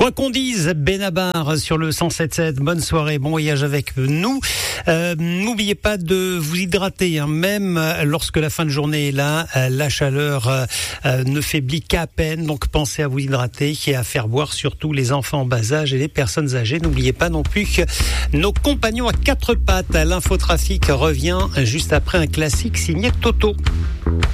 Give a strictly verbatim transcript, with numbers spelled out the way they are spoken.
Quoi qu'on dise, Benabar sur le cent sept sept. Bonne soirée, bon voyage avec nous. Euh, n'oubliez pas de vous hydrater, hein, même lorsque la fin de journée est là. Euh, la chaleur euh, ne faiblit qu'à peine, donc pensez à vous hydrater et à faire boire surtout les enfants en bas âge et les personnes âgées. N'oubliez pas non plus que nos compagnons à quatre pattes, l'infotrafic revient juste après un classique signé Toto.